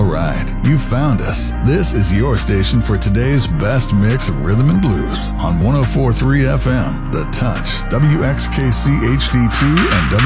right, you found us. This is your station for today's best mix of rhythm and blues on 104.3 FM, The Touch, WXKC HD2, and